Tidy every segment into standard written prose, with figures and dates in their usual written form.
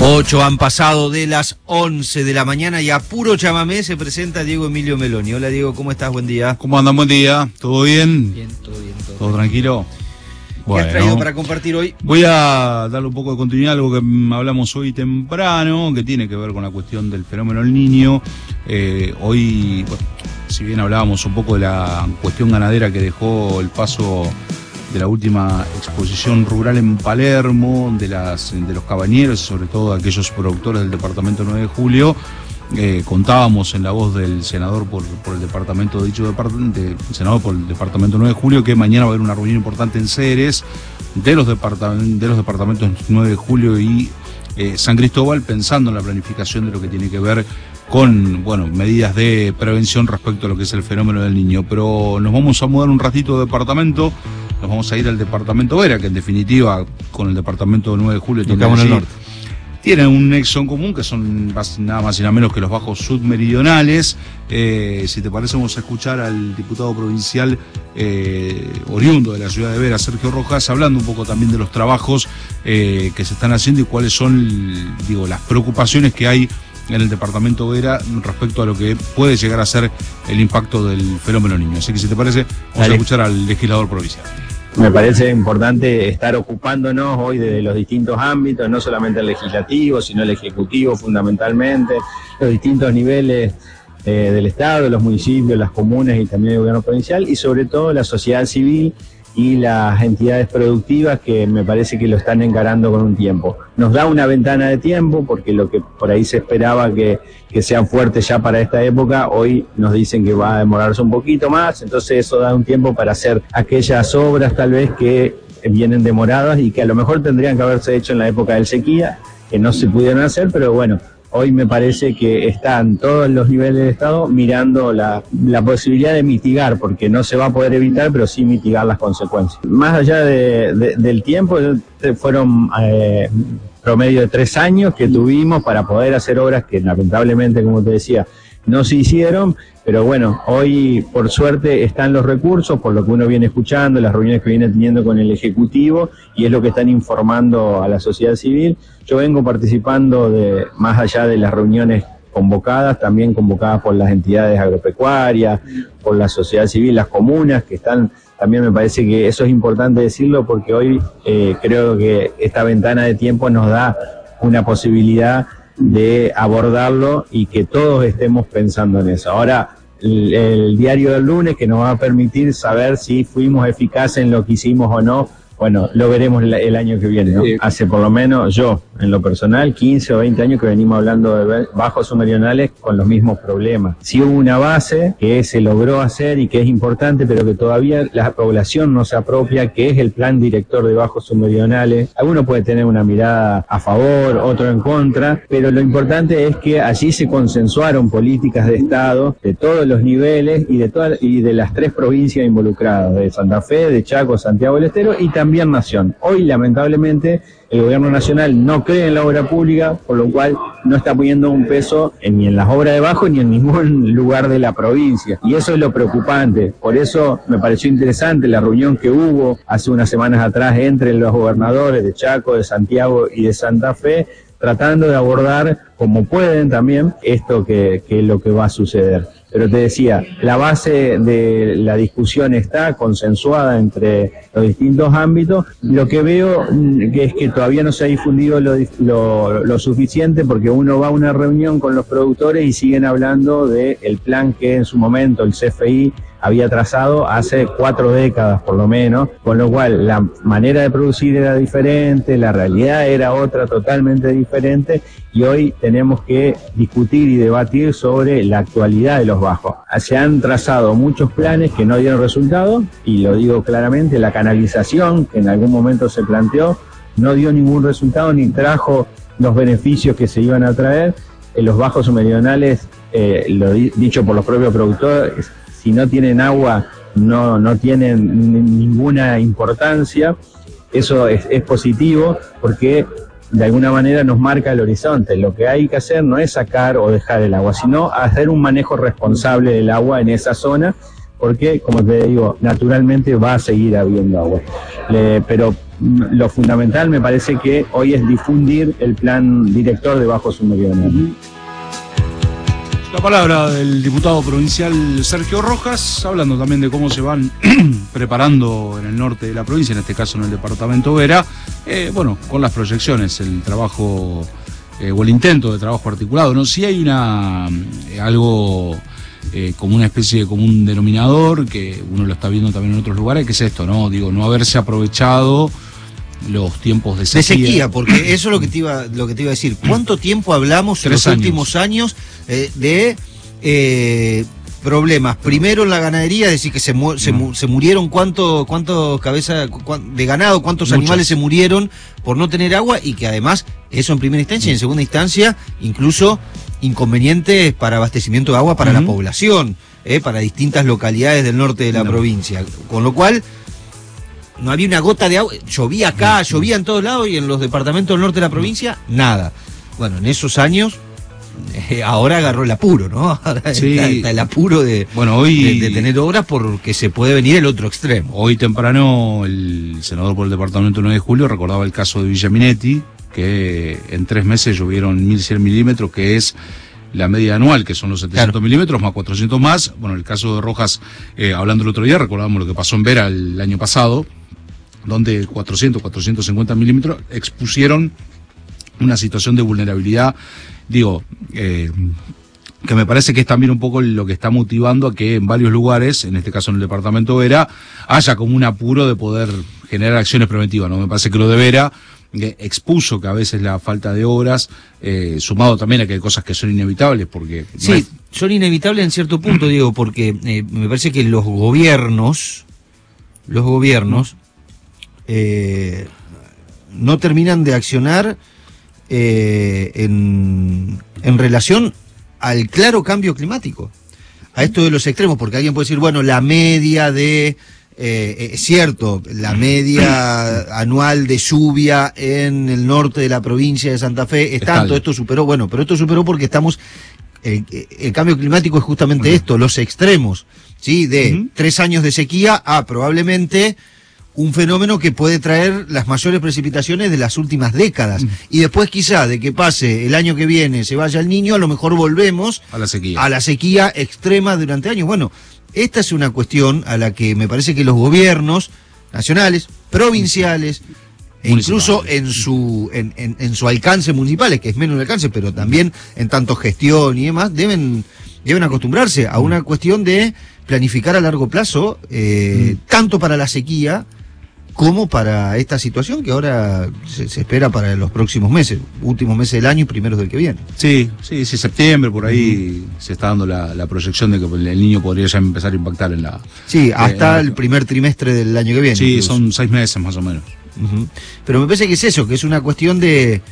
8 han pasado de las 11 de la mañana y a puro chamamé se presenta Diego Emilio Meloni. Hola Diego, ¿cómo estás? Buen día. ¿Cómo andan? Buen día. ¿Todo bien? Bien, todo bien. ¿Todo tranquilo? ¿Qué has traído para compartir hoy? Voy a darle un poco de continuidad a algo que hablamos hoy temprano, que tiene que ver con la cuestión del fenómeno del Niño. Hoy, bueno, si bien hablábamos un poco de la cuestión ganadera que dejó el paso de la última exposición rural en Palermo, de los cabañeros y sobre todo de aquellos productores del departamento 9 de Julio, contábamos en la voz del senador por el departamento, senador por el departamento 9 de Julio, que mañana va a haber una reunión importante en Ceres de los departamentos 9 de Julio y San Cristóbal, pensando en la planificación de lo que tiene que ver con, bueno, medidas de prevención respecto a lo que es el fenómeno del Niño. Pero nos vamos a mudar un ratito de departamento. Nos vamos a ir al departamento Vera, que en definitiva con el departamento 9 de Julio tiene un nexo en común, que son nada más y nada menos que los bajos submeridionales. Si te parece, vamos a escuchar al diputado provincial oriundo de la ciudad de Vera, Sergio Rojas, hablando un poco también de los trabajos que se están haciendo y cuáles son, las preocupaciones que hay en el departamento Vera respecto a lo que puede llegar a ser el impacto del fenómeno Niño. Así que si te parece, vamos a escuchar al legislador provincial. Me parece importante estar ocupándonos hoy de los distintos ámbitos, no solamente el legislativo, sino el ejecutivo fundamentalmente, los distintos niveles del Estado, los municipios, las comunas y también el gobierno provincial, y sobre todo la sociedad civil y las entidades productivas que me parece que lo están encarando con un tiempo. Nos da una ventana de tiempo porque lo que por ahí se esperaba que sean fuertes ya para esta época, hoy nos dicen que va a demorarse un poquito más, entonces eso da un tiempo para hacer aquellas obras tal vez que vienen demoradas y que a lo mejor tendrían que haberse hecho en la época del sequía, que no se pudieron hacer, pero bueno, hoy me parece que están todos los niveles del Estado mirando la posibilidad de mitigar, porque no se va a poder evitar, pero sí mitigar las consecuencias. Más allá del tiempo, fueron promedio de 3 años que tuvimos para poder hacer obras que lamentablemente, como te decía, no se hicieron, pero bueno, hoy por suerte están los recursos, por lo que uno viene escuchando, las reuniones que viene teniendo con el Ejecutivo, y es lo que están informando a la sociedad civil. Yo vengo participando más allá de las reuniones convocadas, también convocadas por las entidades agropecuarias, por la sociedad civil, las comunas, que están, también me parece que eso es importante decirlo, porque hoy creo que esta ventana de tiempo nos da una posibilidad de abordarlo y que todos estemos pensando en eso. Ahora, el diario del lunes, que nos va a permitir saber si fuimos eficaces en lo que hicimos o no, bueno, lo veremos el año que viene, ¿no? Sí. Hace por lo menos yo, en lo personal, 15 o 20 años que venimos hablando de bajos submeridionales con los mismos problemas. Sí hubo una base que se logró hacer y que es importante, pero que todavía la población no se apropia, que es el plan director de bajos submeridionales. Alguno puede tener una mirada a favor, otro en contra, pero lo importante es que allí se consensuaron políticas de Estado de todos los niveles y de las 3 provincias involucradas, de Santa Fe, de Chaco, Santiago del Estero y también Nación. Hoy, lamentablemente, el gobierno nacional no cree en la obra pública, por lo cual no está poniendo un peso ni en las obras de bajo ni en ningún lugar de la provincia. Y eso es lo preocupante. Por eso me pareció interesante la reunión que hubo hace unas semanas atrás entre los gobernadores de Chaco, de Santiago y de Santa Fe, tratando de abordar como pueden también esto que es lo que va a suceder. Pero te decía, la base de la discusión está consensuada entre los distintos ámbitos. Lo que veo es que todavía no se ha difundido lo suficiente, porque uno va a una reunión con los productores y siguen hablando del plan que en su momento el CFI había trazado hace 4 décadas por lo menos, con lo cual la manera de producir era diferente, la realidad era otra totalmente diferente, y hoy tenemos que discutir y debatir sobre la actualidad de los bajos. Se han trazado muchos planes que no dieron resultado, y lo digo claramente, la canalización que en algún momento se planteó no dio ningún resultado ni trajo los beneficios que se iban a traer. Los bajos submeridionales, lo dicho por los propios productores, si no tienen agua no tienen ninguna importancia. Eso es positivo porque de alguna manera nos marca el horizonte. Lo que hay que hacer no es sacar o dejar el agua, sino hacer un manejo responsable del agua en esa zona, porque, como te digo, naturalmente va a seguir habiendo agua. Pero lo fundamental me parece que hoy es difundir el plan director de bajos submeridionales. La palabra del diputado provincial Sergio Rojas, hablando también de cómo se van preparando en el norte de la provincia, en este caso en el departamento Vera, bueno, con las proyecciones, el trabajo o el intento de trabajo articulado, ¿no? Sí hay algo como una especie de común denominador, que uno lo está viendo también en otros lugares, que es esto, ¿no? Digo, no haberse aprovechado los tiempos de sequía. De sequía, porque eso es lo que te iba a decir. ¿Cuánto tiempo hablamos en los últimos años de problemas? Primero en la ganadería, es decir, que se murieron cuántos cabezas de ganado, cuántos animales se murieron por no tener agua, y que además, eso en primera instancia, y en segunda instancia, incluso inconvenientes para abastecimiento de agua para la población, para distintas localidades del norte de la provincia. Con lo cual, no había una gota de agua, llovía acá, llovía en todos lados, y en los departamentos del norte de la provincia, nada. Bueno, en esos años, ahora agarró el apuro, ¿no? Ahora sí. está el apuro de tener obras, porque se puede venir el otro extremo. Hoy temprano, el senador por el departamento 9 de julio recordaba el caso de Villaminetti, que en 3 meses llovieron 1.100 milímetros, que es la media anual, que son los 700 milímetros, más 400 más. Bueno, el caso de Rojas, hablando el otro día, recordábamos lo que pasó en Vera el año pasado, donde 450 milímetros expusieron una situación de vulnerabilidad, digo, que me parece que es también un poco lo que está motivando a que en varios lugares, en este caso en el departamento Vera, haya como un apuro de poder generar acciones preventivas, ¿no? Me parece que lo de Vera expuso que a veces la falta de obras, sumado también a que hay cosas que son inevitables, porque... Sí, son inevitables en cierto punto, Diego, porque me parece que los gobiernos no terminan de accionar en relación al claro cambio climático, a esto de los extremos, porque alguien puede decir, bueno, la media de... es cierto, la media anual de lluvia en el norte de la provincia de Santa Fe es tanto, esto superó, bueno, pero esto superó porque estamos... El cambio climático es justamente esto, los extremos, ¿sí? De 3 años de sequía a probablemente un fenómeno que puede traer las mayores precipitaciones de las últimas décadas. Y después quizá de que pase el año que viene, se vaya el Niño, a lo mejor volvemos a la sequía extrema durante años. Bueno, esta es una cuestión a la que me parece que los gobiernos nacionales, provinciales, e incluso en su alcance municipales, que es menos el alcance, pero también en tanto gestión y demás, deben acostumbrarse a una cuestión de planificar a largo plazo, tanto para la sequía como para esta situación que ahora se espera para los próximos meses, últimos meses del año y primeros del que viene. Sí, septiembre, por ahí se está dando la proyección de que el Niño podría ya empezar a impactar en la... Sí, hasta el primer trimestre del año que viene. Sí, incluso. Son 6 meses más o menos. Pero me parece que es eso, que es una cuestión de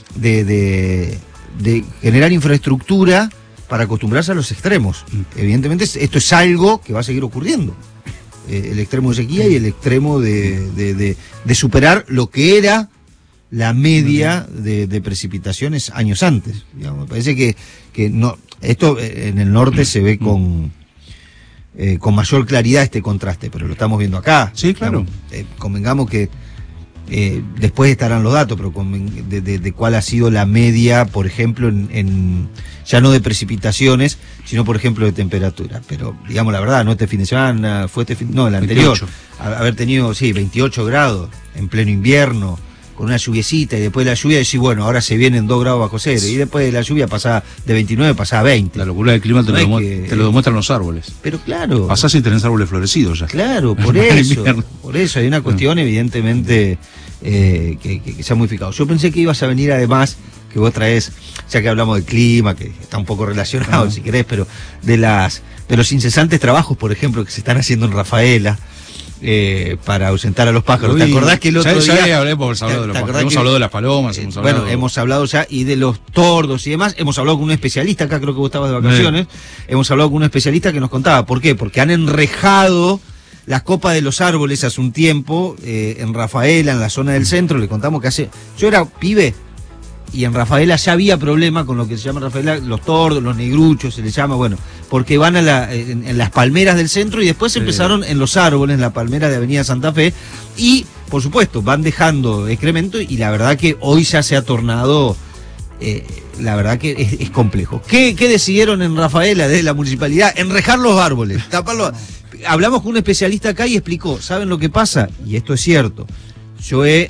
generar infraestructura para acostumbrarse a los extremos. Evidentemente esto es algo que va a seguir ocurriendo. El extremo de sequía y el extremo de superar lo que era la media de precipitaciones años antes. Digamos, me parece que no, esto en el norte se ve con mayor claridad este contraste, pero lo estamos viendo acá. Sí, claro. Convengamos que después estarán los datos, pero de cuál ha sido la media, por ejemplo, ya no de precipitaciones, sino por ejemplo de temperatura. Pero digamos la verdad, no este fin de semana, el anterior, 28. Haber tenido 28 grados en pleno invierno, con una lluviecita, y después de la lluvia decís, bueno, ahora se vienen 2 grados bajo cero, y después de la lluvia pasaba de 29, pasaba a 20. La locura del clima te lo demuestran los árboles. Pero claro. Pasás y tenés árboles florecidos ya. Claro, por eso hay una cuestión evidentemente que se ha modificado. Yo pensé que ibas a venir además, que vos traes, ya que hablamos del clima, que está un poco relacionado, si querés, pero de los incesantes trabajos, por ejemplo, que se están haciendo en Rafaela, para ahuyentar a los pájaros. ¿Te acordás que el otro día... hemos hablado de las palomas, hemos hablado ya, y de los tordos y demás. Hemos hablado con un especialista, acá creo que vos estabas de vacaciones, hemos hablado con un especialista que nos contaba. ¿Por qué? Porque han enrejado las copas de los árboles hace un tiempo, en Rafaela, en la zona del centro. Le contamos que yo era pibe, y en Rafaela ya había problema con lo que se llama Rafaela, los tordos, los negruchos, se les llama, bueno, porque van en las palmeras del centro y después empezaron en los árboles, en la palmera de Avenida Santa Fe, y por supuesto van dejando excremento, y la verdad que hoy ya se ha tornado, la verdad que es complejo. ¿Qué decidieron en Rafaela desde la municipalidad? Enrejar los árboles, taparlos. Hablamos con un especialista acá y explicó, ¿saben lo que pasa? Y esto es cierto, yo he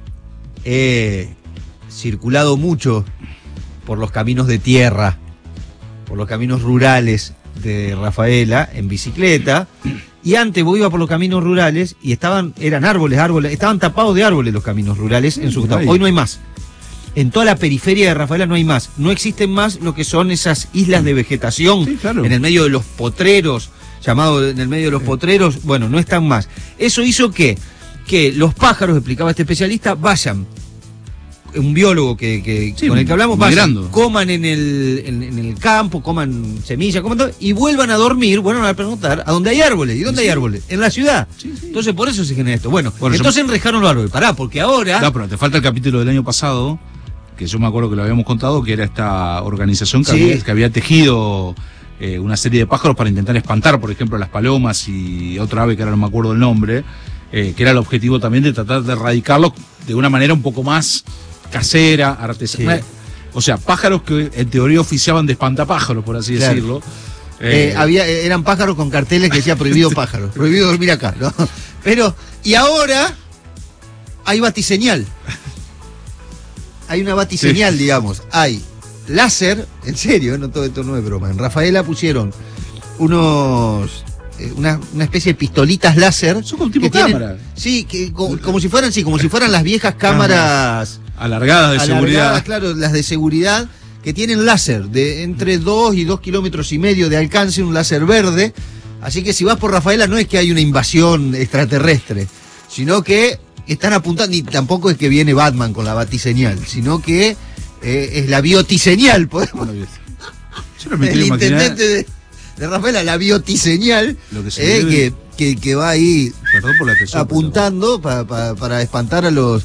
circulado mucho por los caminos de tierra, por los caminos rurales de Rafaela en bicicleta, y antes vos ibas por los caminos rurales y eran árboles, estaban tapados de árboles los caminos rurales en su estado. Hoy no hay más. En toda la periferia de Rafaela no hay más. No existen más lo que son esas islas de vegetación, sí, claro, en el medio de los potreros, llamado en el medio de los potreros, bueno, no están más. Eso hizo que los pájaros, explicaba este especialista, vayan, un biólogo sí, con el que hablamos, vayan, coman en el campo, coman semillas, coman todo, y vuelvan a dormir, vuelvan a preguntar a dónde hay árboles. ¿Y dónde hay árboles? En la ciudad. Sí. Entonces por eso se genera esto. Bueno, entonces enrejaron los árboles. Pará, porque ahora... No, pero te falta el capítulo del año pasado, que yo me acuerdo que lo habíamos contado, que era esta organización que había tejido una serie de pájaros para intentar espantar, por ejemplo, las palomas y otra ave que ahora no me acuerdo el nombre, que era el objetivo también de tratar de erradicarlos de una manera un poco más casera, artesanal. Sí. O sea, pájaros que en teoría oficiaban de espantapájaros, por así decirlo. Eran pájaros con carteles que decía prohibido pájaros, prohibido dormir acá, ¿no? Pero, y ahora hay batiseñal. Hay una batiseñal, digamos. Hay láser, en serio, no, todo esto no es broma. En Rafaela pusieron una especie de pistolitas láser. Son como tipo cámara. Sí, como si fueran las viejas cámaras alargadas de seguridad. Claro, las de seguridad, que tienen láser de entre 2 y 2,5 kilómetros de alcance, un láser verde. Así que si vas por Rafaela no es que hay una invasión extraterrestre, sino que están apuntando, y tampoco es que viene Batman con la batiseñal, sino que es la biotiseñal, podemos. El intendente de Rafaela, la biotiseñal, que va ahí apuntando para espantar a los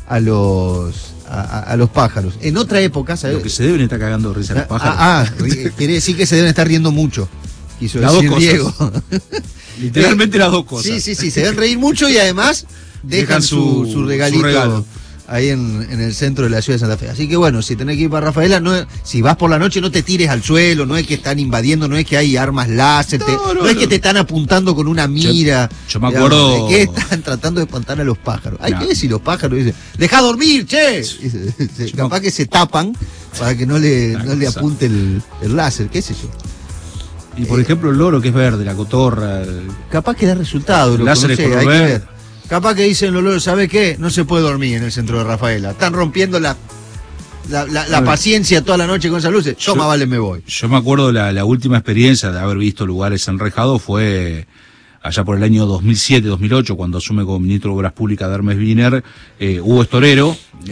pájaros. En otra época, ¿sabes? Lo que se deben estar cagando de risa los pájaros. Quiere decir que se deben estar riendo mucho. Quiso las decir dos Diego. Literalmente las dos cosas. Sí, se deben reír mucho y además dejan su regalito ahí en el centro de la ciudad de Santa Fe. Así que bueno, si tenés que ir para Rafaela, si vas por la noche no te tires al suelo, no es que están invadiendo, no es que hay armas láser, no es que te están apuntando con una mira. Yo me acuerdo... de que están tratando de espantar a los pájaros. Hay que decir, los pájaros dicen, ¡dejá dormir, che! Capaz que se tapan para que no le apunte el láser, qué sé yo. Y por ejemplo el loro, que es verde, la cotorra... Capaz que da resultado, el láser es color verde. Capaz que dicen los loros, ¿sabe qué? No se puede dormir en el centro de Rafaela. Están rompiendo la paciencia toda la noche con esas luces. Yo más vale me voy. Yo me acuerdo la última experiencia de haber visto lugares enrejados fue allá por el año 2007-2008, cuando asume como ministro de Obras Públicas de Hermes Wiener, Hugo Estorero.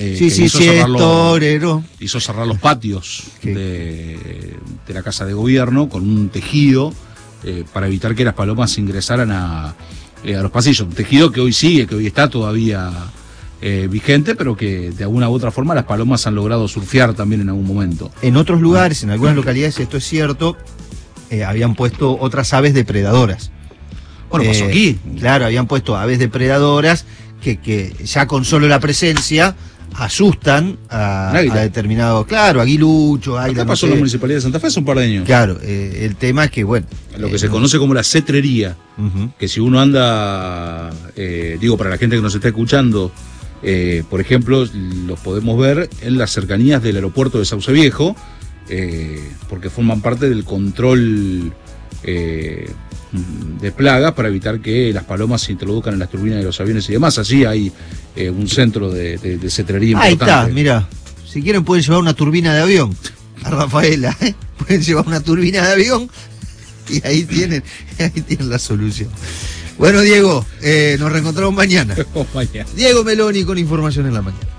Hizo cerrar los patios de la Casa de Gobierno con un tejido para evitar que las palomas ingresaran a los pasillos, un tejido que hoy sigue, que hoy está todavía vigente, pero que de alguna u otra forma las palomas han logrado surfear también en algún momento. En otros lugares, en algunas localidades, esto es cierto, habían puesto otras aves depredadoras. Bueno, pasó aquí. Claro, habían puesto aves depredadoras que ya con solo la presencia asustan a determinados, aguiluchos. Acá pasó en la Municipalidad de Santa Fe hace un par de años. Claro, el tema es que, bueno... Lo que se conoce como la cetrería, que si uno anda, para la gente que nos está escuchando, por ejemplo, los podemos ver en las cercanías del aeropuerto de Sauce Viejo, porque forman parte del control de plagas para evitar que las palomas se introduzcan en las turbinas de los aviones y demás. Allí hay un centro de cetrería importante. Ahí está, mira, si quieren pueden llevar una turbina de avión a Rafaela, pueden llevar una turbina de avión y ahí tienen la solución. Bueno, Diego, nos reencontramos mañana. Diego Meloni con información en la mañana.